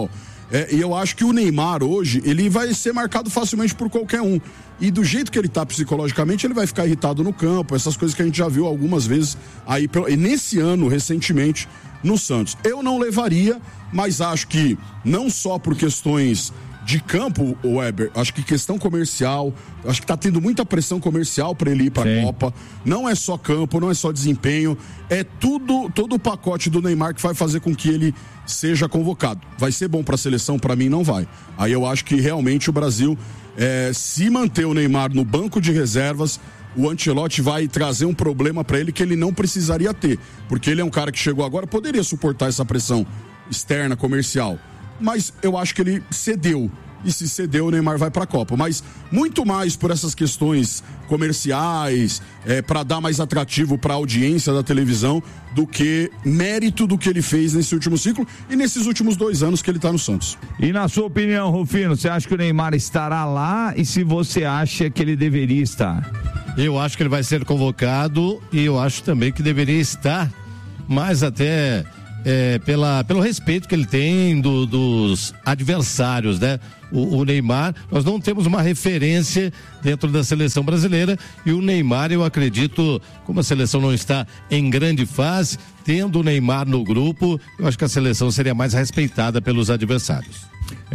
E eu acho que o Neymar hoje, ele vai ser marcado facilmente por qualquer um. E do jeito que ele tá psicologicamente, ele vai ficar irritado no campo, essas coisas que a gente já viu algumas vezes aí, e nesse ano, recentemente, no Santos. Eu não levaria, mas acho que não só por questões de campo, o Weber, acho que questão comercial, acho que tá tendo muita pressão comercial para ele ir pra Copa. Não é só campo, não é só desempenho, é todo o pacote do Neymar que vai fazer com que ele seja convocado. Vai ser bom pra seleção? Pra mim não vai. Aí eu acho que realmente o Brasil, se manter o Neymar no banco de reservas, o Ancelotti vai trazer um problema para ele que ele não precisaria ter, porque ele é um cara que chegou agora, poderia suportar essa pressão externa, comercial, mas eu acho que ele cedeu, e se cedeu o Neymar vai para a Copa, mas muito mais por essas questões comerciais, para dar mais atrativo para a audiência da televisão, do que mérito do que ele fez nesse último ciclo e nesses últimos 2 anos que ele está no Santos. E na sua opinião, Rufino, você acha que o Neymar estará lá, e se você acha que ele deveria estar? Eu acho que ele vai ser convocado, e eu acho também que deveria estar, mas até pelo respeito que ele tem dos adversários, né? O Neymar, nós não temos uma referência dentro da seleção brasileira, e o Neymar, eu acredito, como a seleção não está em grande fase, tendo o Neymar no grupo, eu acho que a seleção seria mais respeitada pelos adversários.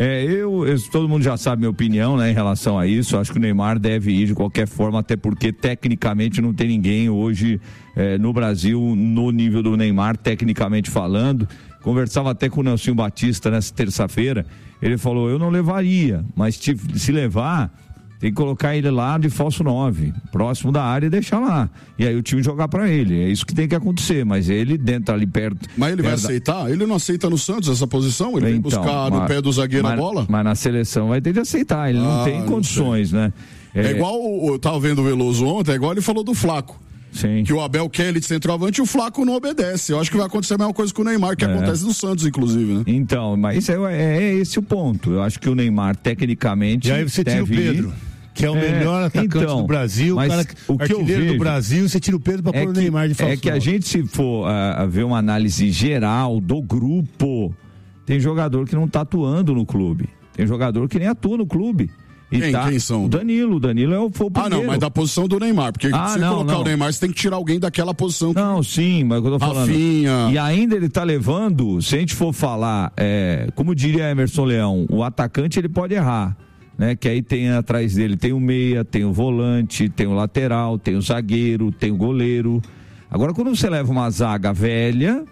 Todo mundo já sabe minha opinião, né, em relação a isso. Eu acho que o Neymar deve ir de qualquer forma, até porque tecnicamente não tem ninguém hoje no Brasil no nível do Neymar, tecnicamente falando. Conversava até com o Nelson Batista nessa terça-feira, ele falou, eu não levaria, mas se levar, tem que colocar ele lá de falso 9, próximo da área, e deixar lá. E aí o time jogar pra ele. É isso que tem que acontecer, mas ele dentro ali perto. Mas ele vai aceitar? Ele não aceita no Santos essa posição? Ele vem buscar no pé do zagueiro a bola? Mas na seleção vai ter de aceitar, ele não tem condições, né? É igual, eu tava vendo o Veloso ontem, é igual ele falou do Flaco. Sim. Que o Abel quer ele de centroavante e o Flaco não obedece. Eu acho que vai acontecer a mesma coisa com o Neymar, que acontece no Santos, inclusive, né? Então, mas é esse o ponto. Eu acho que o Neymar, tecnicamente, e aí você tira o Pedro, que é o melhor atacante do Brasil, o artilheiro do Brasil, você tira o Pedro pra pôr o Neymar de falso. É que a gente, se for ver uma análise geral do grupo, tem jogador que não tá atuando no clube. Tem jogador que nem atua no clube. Quem são? O Danilo foi o primeiro. Não, mas da posição do Neymar, porque se você colocar o Neymar, você tem que tirar alguém daquela posição. Não, sim, mas eu tô falando. Rafinha. E ainda ele tá levando, se a gente for falar, como diria Emerson Leão, o atacante ele pode errar, né? Que aí tem atrás dele, tem o meia, tem o volante, tem o lateral, tem o zagueiro, tem o goleiro. Agora, quando você leva uma zaga velha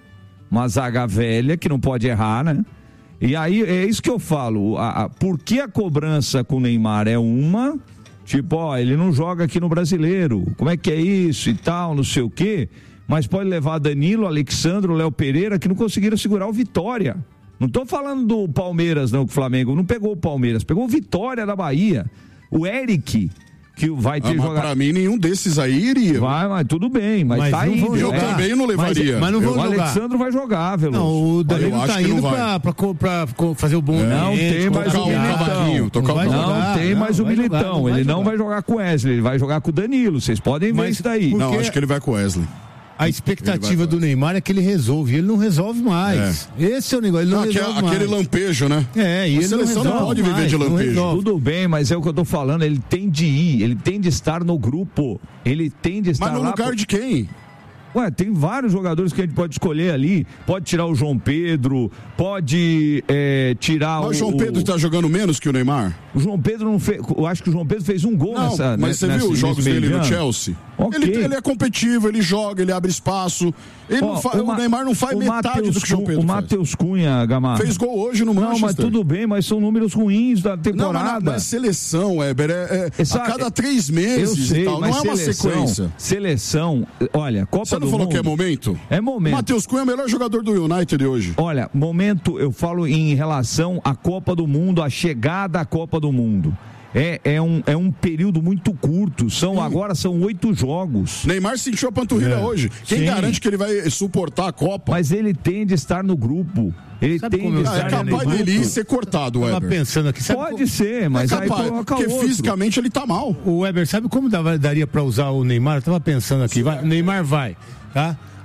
que não pode errar, né? E aí, é isso que eu falo, por que a cobrança com o Neymar é uma, tipo, ele não joga aqui no Brasileiro, como é que é isso e tal, não sei o quê, mas pode levar Danilo, Alexandre, Léo Pereira, que não conseguiram segurar o Vitória. Não tô falando do Palmeiras, não, que o Flamengo não pegou o Palmeiras, pegou o Vitória da Bahia, o Eric, que vai ter jogado. Pra mim, nenhum desses aí iria. Vai, mas tudo bem, mas tá indo. Eu também não levaria. Mas não vou jogar. O Alexandre vai jogar, Veloso. Não, o Danilo tá indo pra fazer o bom. Não tem mais o Militão. Não tem mais o Militão. Ele não vai jogar com o Wesley, ele vai jogar com o Danilo. Vocês podem ver isso daí. Não, acho que ele vai com o Wesley. A expectativa do Neymar é que ele resolve, ele não resolve mais. Esse é o negócio, ele não resolve mais. Aquele lampejo, né? E a seleção não pode viver de lampejo. Tudo bem, mas é o que eu tô falando, ele tem de ir, ele tem de estar no grupo, ele tem de estar lá. Mas no lugar de quem? Tem vários jogadores que a gente pode escolher ali. Pode tirar o João Pedro, pode tirar Mas o João Pedro tá jogando menos que o Neymar? O João Pedro não fez. Eu acho que o João Pedro fez um gol nessa. Mas você viu os jogos dele no Chelsea? Okay. Ele é competitivo, ele joga, ele abre espaço. O Neymar não faz metade do que o João Pedro faz. O Matheus Cunha, Gamarra. Fez gol hoje no Manchester. Não, mas tudo bem, mas são números ruins da temporada. Não, mas seleção, Weber, a cada 3 meses eu sei, e tal, não é uma sequência. Seleção, olha, Copa do Mundo. Você não falou que é momento? É momento. Matheus Cunha é o melhor jogador do United hoje. Olha, momento, eu falo em relação à Copa do Mundo, a chegada à Copa do Mundo. É um período muito curto. Agora são 8 jogos. Neymar sentiu a panturrilha hoje. Quem garante que ele vai suportar a Copa? Mas ele tem de estar no grupo. Ele tem de estar é capaz dele ir ser cortado, Weber. Pensando aqui, pode ser, mas aí coloca porque outro. Fisicamente ele tá mal. O Weber, sabe como daria pra usar o Neymar? Eu tava pensando aqui, o Neymar vai, tá?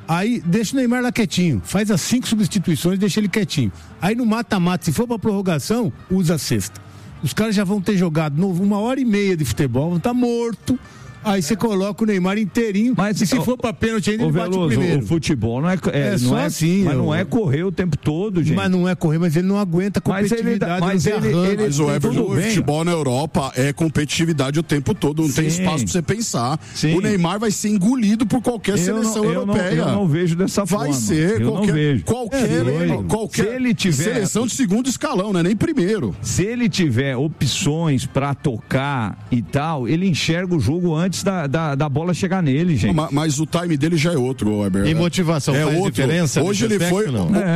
Aí deixa o Neymar lá quietinho, faz as 5 substituições, deixa ele quietinho. Aí no mata-mata, se for pra prorrogação, usa a sexta. Os caras já vão ter jogado 1h30 de futebol, vão estar morto. Aí você coloca o Neymar inteirinho, mas e se for pra pênalti ainda, ele bate o primeiro. O futebol não é só assim. Mas não é correr o tempo todo, gente. Mas não é correr, mas ele não aguenta a competitividade. Mas o futebol na Europa é competitividade o tempo todo, não tem espaço pra você pensar. Sim. O Neymar vai ser engolido por qualquer seleção europeia. Eu não vejo dessa forma. Vai ser qualquer se ele tiver, seleção de segundo escalão, né? Nem primeiro. Se ele tiver opções pra tocar e tal, ele enxerga o jogo antes da bola chegar nele, gente. Mas o time dele já é outro, Weber. E motivação faz outro. Diferença? Hoje ele foi...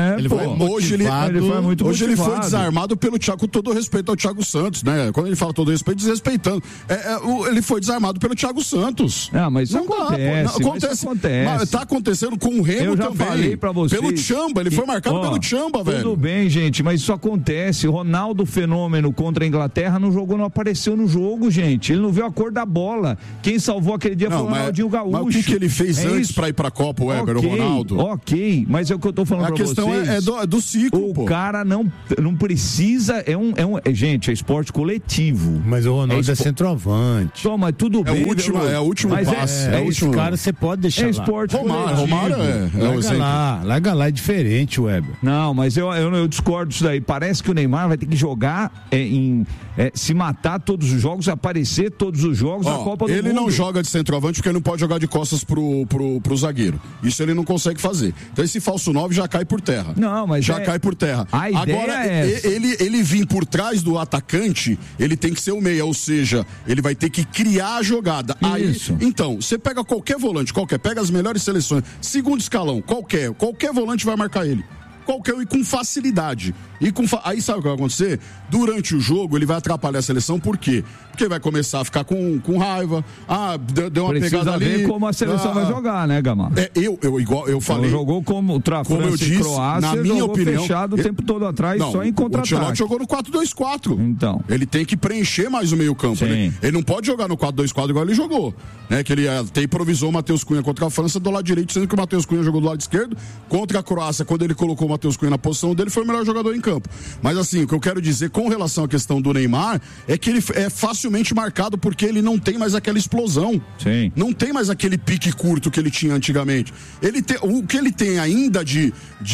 Hoje ele foi desarmado pelo Thiago, com todo respeito ao Thiago Santos, né? Quando ele fala todo respeito, desrespeitando. Ele foi desarmado pelo Thiago Santos. Mas isso acontece. Mas tá acontecendo com o Remo também. Eu já falei pra vocês. Pelo Tchamba, ele foi marcado pelo Tchamba, velho. Tudo bem, gente, mas isso acontece. Ronaldo Fenômeno contra a Inglaterra não apareceu no jogo, gente. Ele não viu a cor da bola. Quem salvou aquele dia foi o Ronaldinho Gaúcho. Mas o que ele fez antes pra ir pra Copa, o Weber, o Ronaldo? Ok, mas é o que eu tô falando pra vocês. A questão é do ciclo, O cara não precisa, gente, é esporte coletivo. Mas o Ronaldo é centroavante. Mas tudo bem. É o último passe. Esse cara você pode deixar lá. É esporte coletivo. Romário larga lá, é diferente, Weber. Não, mas eu discordo disso daí. Parece que o Neymar vai ter que jogar se matar todos os jogos, aparecer todos os jogos da Copa do Mundo. Ele não joga de centroavante porque ele não pode jogar de costas pro zagueiro. Isso ele não consegue fazer. Então esse falso 9 já cai por terra. Não, mas cai por terra. Agora, ele vir por trás do atacante, ele tem que ser o meia, ou seja, ele vai ter que criar a jogada. Isso. Aí, então, você pega qualquer volante, pega as melhores seleções, segundo escalão, qualquer volante vai marcar ele. E com facilidade. Aí sabe o que vai acontecer? Durante o jogo ele vai atrapalhar a seleção, por quê? Porque vai começar a ficar com raiva. Deu uma pegada ali. Precisa ver como a seleção vai jogar, né, Gamar? Eu falei. Ele jogou como eu disse, Croácia, na minha opinião, fechado o tempo todo atrás, só em contra-ataque. O Ancelotti jogou no 4-2-4. Então. Ele tem que preencher mais o meio-campo, né? Ele não pode jogar no 4-2-4 igual ele jogou, né? Que ele até improvisou o Matheus Cunha contra a França do lado direito, sendo que o Matheus Cunha jogou do lado esquerdo. Contra a Croácia, quando ele colocou o Matheus Cunha na posição dele, foi o melhor jogador em campo. Mas assim, o que eu quero dizer com relação à questão do Neymar é que ele é facilmente marcado porque ele não tem mais aquela explosão. Sim. Não tem mais aquele pique curto que ele tinha antigamente. O que ele tem ainda de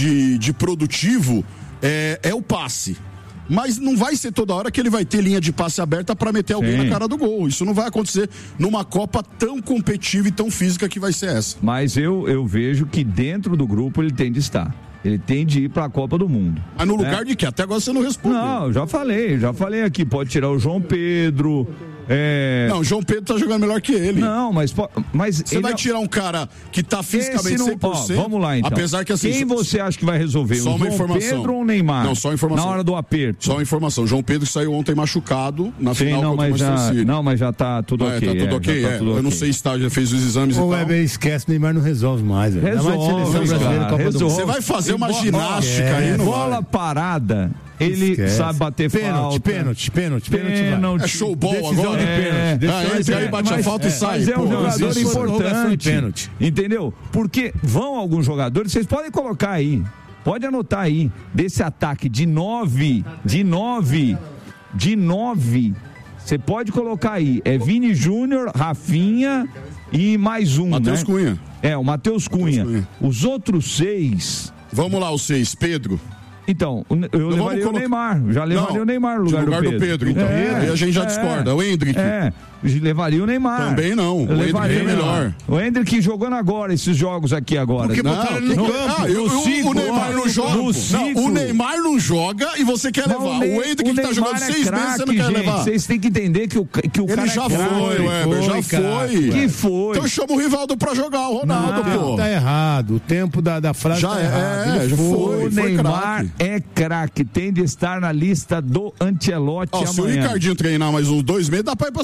produtivo é o passe. Mas não vai ser toda hora que ele vai ter linha de passe aberta para meter alguém na cara do gol. Isso não vai acontecer numa Copa tão competitiva e tão física que vai ser essa. Mas eu vejo que dentro do grupo ele tem de estar. Ele tem de ir para a Copa do Mundo. Mas no lugar de quê? Até agora você não respondeu. Não, já falei aqui. Pode tirar o João Pedro. Não, o João Pedro tá jogando melhor que ele. Não, mas você vai tirar um cara que tá fisicamente 100%. Vamos lá, então. Apesar que assim, quem você acha que vai resolver? Só uma informação. Pedro ou o Neymar? Não, só informação. Na hora do aperto. Só informação. João Pedro saiu ontem machucado na final contra o Manchester City. Não, mas já tá tudo ok. Tá tudo ok. Eu não sei se já fez os exames e tal. O Weber esquece, o Neymar não resolve mais. Você vai fazer uma ginástica aí, não bola parada. Ele sabe bater falta. Pênalti. É showball agora? Entra aí, bate a falta e sai. Mas é um jogador importante. Entendeu? Porque vão alguns jogadores, vocês podem colocar aí. Pode anotar aí. Desse ataque de 9. Você pode colocar aí. É Vini Júnior, Rafinha e mais um, Matheus Cunha. O Matheus Cunha. Os outros 6. Vamos lá, os 6. Pedro. Então, eu levaria o Neymar. Já levaria o Neymar no lugar do Pedro. Então. Aí a gente já discorda. O Hendrick. Levaria o Neymar. Também não. O Hendrick é melhor. O Hendrick jogando agora, esses jogos aqui agora. Porque botaram ele no campo. O Neymar não joga. O Neymar não joga e você quer levar. O Hendrick que tá jogando 6 meses, você não quer levar. Vocês têm que entender que o cara ele já foi, Weber, já foi. Que foi? Então chama o Rivaldo pra jogar, o Ronaldo, pô. Tá errado. O tempo da frase já tá errado. Já foi. O Neymar é craque. Tem de estar na lista do Ancelotti amanhã. Se o Ricardinho treinar mais uns 2 meses, dá pra ir pra seleção.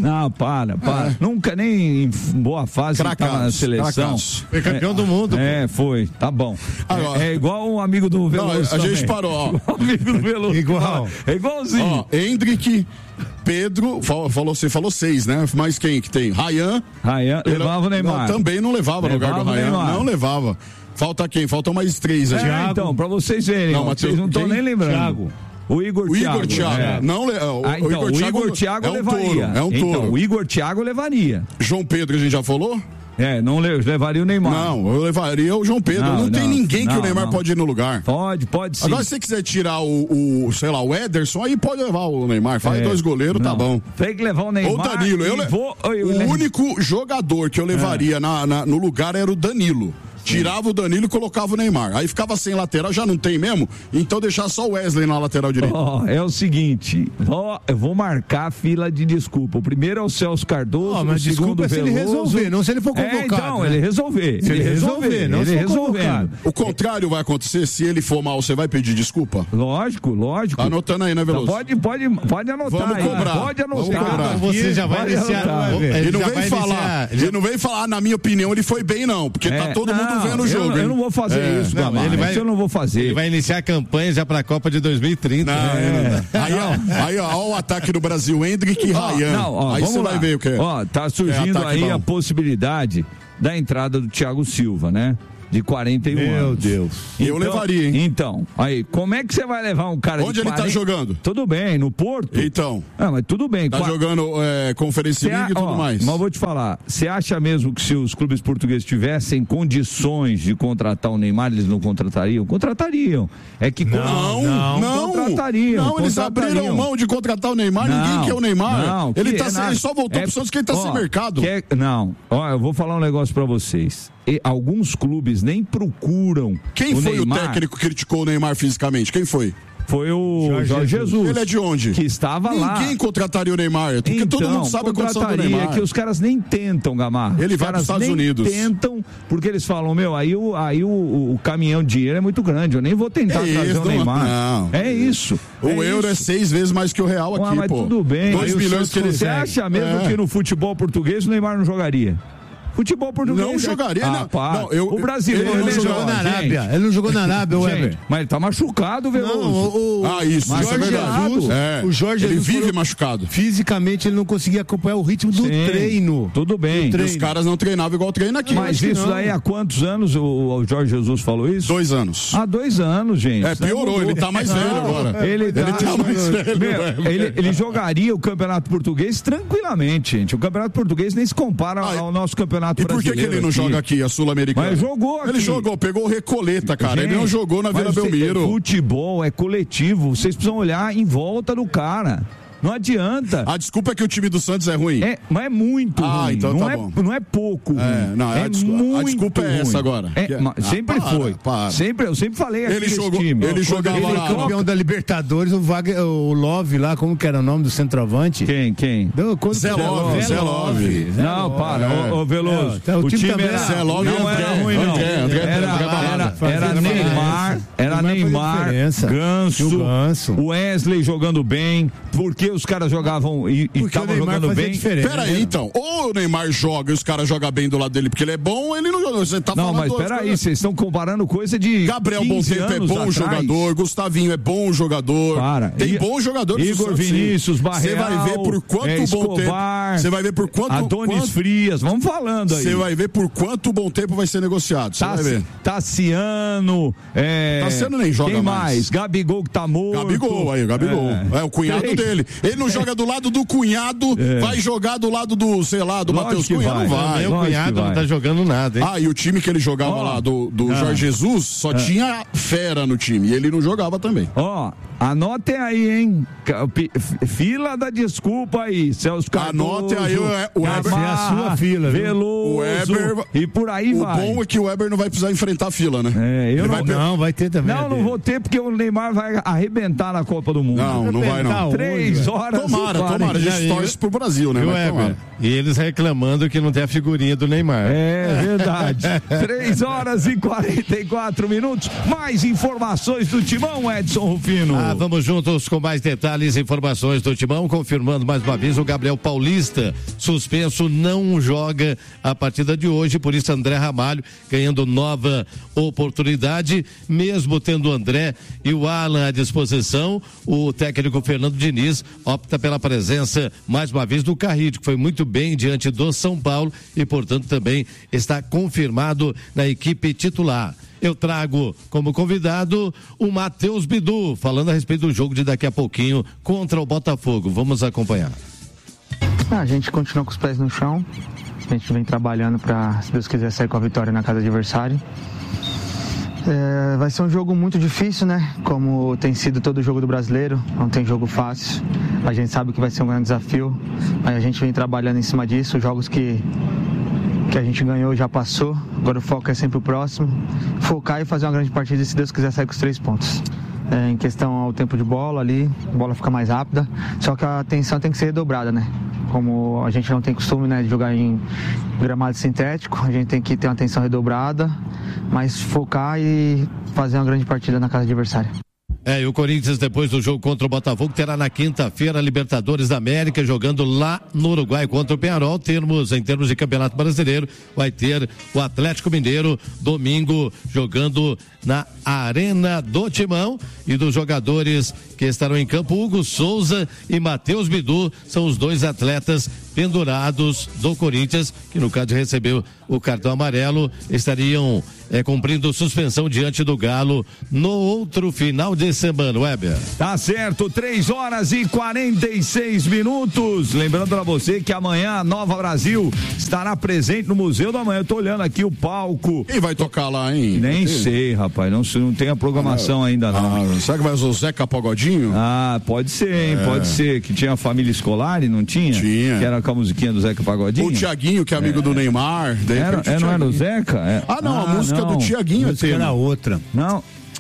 Não, para. Nunca nem em boa fase estava na seleção. Foi campeão do mundo. Foi. Tá bom. Agora, é igual um amigo do Veloso. A gente parou, ó. Amigo do Veloso. Igual. É igualzinho. Ó, Hendrick, Pedro, você falou 6, né? Mas quem que tem? Rayan levava o Neymar. Também não levava no lugar do Rayan. Não levava. Falta quem? Faltam mais 3 aí. Então, pra vocês verem, vocês não estão nem lembrando. Thiago. O Igor Thiago. Não, o Igor Thiago levaria. É um touro. Então, o Igor Thiago levaria. João Pedro, a gente já falou? Não levaria o Neymar. Não, eu levaria o João Pedro. Não tem ninguém que o Neymar pode ir no lugar. Pode sim. Agora, se você quiser tirar o Ederson, aí pode levar o Neymar. Faz 2 goleiros, tá bom. Tem que levar o Neymar. Ou o Danilo. O único jogador que eu levaria no lugar era o Danilo. Tirava o Danilo e colocava o Neymar. Aí ficava sem lateral, já não tem mesmo? Então deixar só o Wesley na lateral direita. É o seguinte, eu vou marcar a fila de desculpa. O primeiro é o Celso Cardoso, mas o segundo é se ele resolver, não se ele for convocado. Então, ele resolver. Se ele resolver, não se for convocado. O contrário vai acontecer, se ele for mal, você vai pedir desculpa? Lógico. Tá anotando aí, né, Veloso? Então pode anotar. Vamos cobrar. Pode anotar. Cobrar. Você já vai iniciar. Ele não vem falar, na minha opinião, ele foi bem, não. Porque tá todo mundo vendo o jogo. Eu não vou fazer isso, Gamarra. Eu não vou fazer. Ele vai iniciar a campanha já para a Copa de 2030. Aí, ó, o ataque do Brasil, Hendrick e Rayan. Aí você vai ver o que é. Tá surgindo aí a possibilidade da entrada do Thiago Silva, né? De 41 anos. Meu Deus. Eu levaria, hein? Então, aí, como é que você vai levar um cara Onde ele tá jogando? Tudo bem, no Porto. Então. Mas tudo bem. Tá jogando Conferência League e tudo mais. Mas vou te falar, você acha mesmo que se os clubes portugueses tivessem condições de contratar o Neymar, eles não contratariam? Contratariam. É que não contratariam. Não, eles abriram mão de contratar o Neymar, ninguém quer o Neymar. Ele só voltou pro Santos porque ele tá sem mercado. Eu vou falar um negócio pra vocês. Alguns clubes nem procuram. Quem foi Neymar. O técnico que criticou o Neymar fisicamente? Quem foi? Foi o Jorge Jesus. Ele é de onde? Que estava lá. Ninguém contrataria o Neymar, porque então, todo mundo sabe a condição do Neymar. Que os caras nem tentam, Gamarra. Ele vai para os Estados Unidos. Tentam, porque eles falam, aí o caminhão de dinheiro é muito grande, eu nem vou tentar trazer o Neymar. Não. É isso. O euro é 6 vezes mais que o real aqui, mas tudo bem. 2 milhões que ele Você acha mesmo que no futebol português o Neymar não jogaria? Futebol português. Não jogaria, o brasileiro ele não jogou na Arábia. Ele não jogou na Arábia, o Weber. Mas ele tá machucado, Veloso. Isso é verdade. O Jorge Jesus vive machucado. Fisicamente ele não conseguia acompanhar o ritmo do treino. Tudo bem. Os caras não treinavam igual treina aqui. Mas isso daí há quantos anos o Jorge Jesus falou isso? 2 anos. Há 2 anos, gente. Piorou, ele tá mais velho agora. Ele tá mais velho. Ele jogaria o Campeonato Português tranquilamente, gente. O Campeonato Português nem se compara ao nosso Campeonato Brasileiro. E por que ele não joga aqui, a Sul-Americana? Mas jogou aqui. Ele jogou, pegou o Recoleta, cara. Gente, ele não jogou na Vila Belmiro. Futebol é coletivo. Vocês precisam olhar em volta do cara. Não adianta. A desculpa é que o time do Santos é ruim. Mas é muito ruim. Então não, bom. Não é pouco ruim. A desculpa é essa agora. Sempre foi. Eu sempre falei aqui desse time. Ele jogava lá. Campeão da Libertadores, o Love lá, como que era o nome do centroavante? Quem? Zé Love. Não, para. Ô Veloso. O time era Zé Love não era ruim, não. Era Neymar. Era Neymar, Ganso, Wesley jogando bem. Porque os caras jogavam e estavam jogando bem. Peraí, então. Ou o Neymar joga e os caras jogam bem do lado dele porque ele é bom, ele não joga. Você tá não, mas peraí, vocês estão comparando coisa de. Gabriel Bom Tempo é bom jogador, Gustavinho é bom jogador. Tem bons jogadores. Igor Vinícius, Barreal. Você vai ver por quanto bom tempo. Você vai ver por quanto. Adonis Frias, vamos falando aí. Você vai ver por quanto bom tempo vai ser negociado. Você vai ver. Tassiano. Tassiano nem joga mais. Quem mais? Gabigol que tá morto. Gabigol. É o cunhado dele. Ele não joga do lado do cunhado, vai jogar do lado do, sei lá, do Matheus Cunha. Não vai. O cunhado não tá jogando nada, hein? E o time que ele jogava lá, do Jorge Jesus, só tinha fera no time. E ele não jogava também. Anotem aí, hein? Fila da desculpa aí, Celso Cardoso. Anotem aí o Weber. É a sua fila, Veloso. O Weber. E por aí vai. O bom é que o Weber não vai precisar enfrentar a fila, né? Vai ter também. Não vou ter porque o Neymar vai arrebentar na Copa do Mundo. Não vai não. 3 horas. Tomara. A gente torce pro Brasil, né? E eles reclamando que não tem a figurinha do Neymar. É verdade. 3 horas e 44 minutos. Mais informações do Timão, Edson Rufino. Vamos juntos com mais detalhes e informações do Timão, confirmando mais uma vez o Gabriel Paulista, suspenso, não joga a partida de hoje, por isso André Ramalho ganhando nova oportunidade, mesmo tendo o André e o Alan à disposição, o técnico Fernando Diniz opta pela presença, mais uma vez, do Carride, que foi muito bem diante do São Paulo e, portanto, também está confirmado na equipe titular. Eu trago como convidado o Matheus Bidu, falando a respeito do jogo de daqui a pouquinho contra o Botafogo. Vamos acompanhar. A gente continua com os pés no chão. A gente vem trabalhando para, se Deus quiser, sair com a vitória na casa do adversário. Vai ser um jogo muito difícil, né? Como tem sido todo jogo do Brasileiro. Não tem jogo fácil. A gente sabe que vai ser um grande desafio. Mas a gente vem trabalhando em cima disso. Os jogos que a gente ganhou já passou, agora o foco é sempre o próximo, focar e fazer uma grande partida e, se Deus quiser, sair com os 3 pontos. Em questão ao tempo de bola ali, a bola fica mais rápida, só que a atenção tem que ser redobrada, né? Como a gente não tem costume, né, de jogar em gramado sintético, a gente tem que ter uma atenção redobrada, mas focar e fazer uma grande partida na casa do adversário. E o Corinthians, depois do jogo contra o Botafogo, terá na quinta-feira a Libertadores da América, jogando lá no Uruguai contra o Peñarol. Em termos de Campeonato Brasileiro, vai ter o Atlético Mineiro, domingo, jogando na Arena do Timão. E dos jogadores que estarão em campo, Hugo Souza e Matheus Bidu, são os 2 atletas pendurados do Corinthians, que no caso de receber o cartão amarelo, estariam cumprindo suspensão diante do Galo no outro final de semana, Weber. Tá certo, 3h46. Lembrando pra você que amanhã a Nova Brasil estará presente no Museu da Manhã. Eu tô olhando aqui o palco. Quem vai tocar lá, hein? Nem sei, rapaz, não tem a programação ainda não. Será que vai usar o Zeca Pagodinho? Pode ser, hein? Pode ser, que tinha a Família Escolar e não tinha? Tinha. Que era com a musiquinha do Zeca Pagodinho? O Thiaguinho, que é amigo do Neymar. Não era o Zeca? Não, a música do Thiaguinho era outra. Não.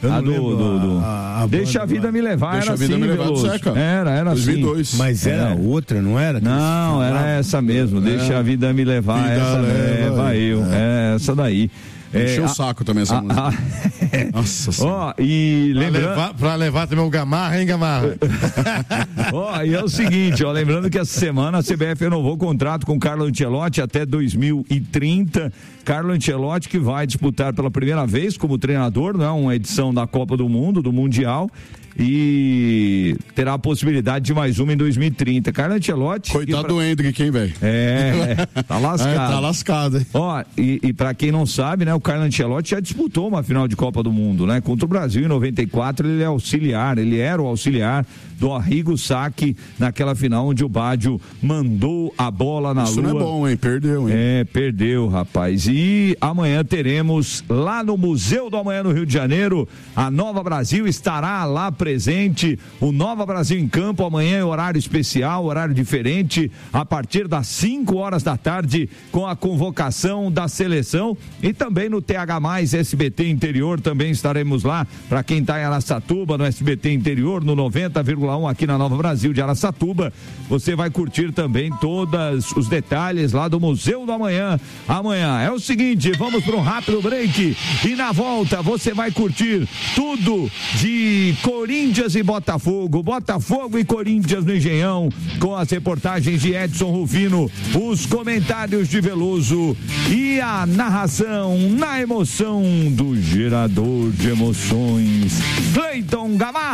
Deixa a vida me levar, Deixa era a vida assim, me levar do Zeca. Era 2002. assim. Mas era outra, não era? Não, era essa mesmo. Deixa a vida me levar, essa leva eu. Essa daí. Encheu o saco também essa música. Nossa senhora. E lembrando... Pra levar também o Gamarra, hein, Gamarra? E é o seguinte, lembrando que essa semana a CBF renovou o contrato com Carlo Ancelotti até 2030. Carlo Ancelotti, que vai disputar pela primeira vez como treinador, né, uma edição da Copa do Mundo, do Mundial, e terá a possibilidade de mais uma em 2030. Carlo Ancelotti... Coitado do Hendrick, hein, velho? Tá lascado. Tá lascado, hein? E pra quem não sabe, né, o Carlo Ancelotti já disputou uma final de Copa do Mundo, né? Contra o Brasil em 94, ele era o auxiliar do Arrigo Sacchi naquela final onde o Baggio mandou a bola na lua. Isso não é bom, hein? Perdeu, hein? Perdeu, rapaz. E amanhã teremos lá no Museu do Amanhã no Rio de Janeiro, a Nova Brasil estará lá presente, o Nova Brasil em campo, amanhã é horário especial, horário diferente, a partir das 5h da tarde, com a convocação da seleção, e também no TH+, SBT Interior, também estaremos lá, para quem está em Araçatuba, no SBT Interior, no 90,1 aqui na Nova Brasil de Araçatuba, você vai curtir também todos os detalhes lá do Museu do Amanhã. Amanhã é o seguinte, vamos para um rápido break, e na volta você vai curtir tudo de Corinthians e Botafogo e Corinthians no Engenhão, com as reportagens de Edson Rufino, os comentários de Veloso e a narração na emoção do gerador de emoções, Cleiton Gamarra.